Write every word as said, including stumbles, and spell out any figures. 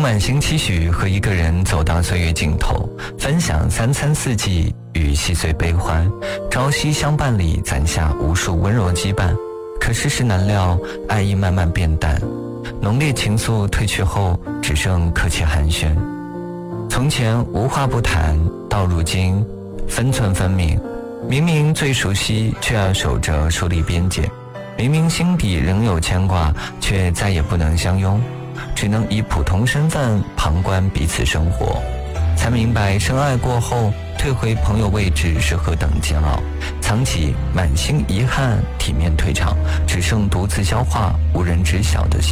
满心期许和一个人走到岁月尽头，分享三餐四季与细碎悲欢，朝夕相伴里攒下无数温柔羁绊。可世事难料，爱意慢慢变淡，浓烈情愫褪去后，只剩客气寒暄。从前无话不谈，到如今分寸分明，明明最熟悉，却要守着疏离边界；明明心底仍有牵挂，却再也不能相拥，只能以普通身份旁观彼此生活。才明白深爱过后，退回朋友位置是何等煎熬，藏起满心遗憾，体面退场，只剩独自消化无人知晓的心。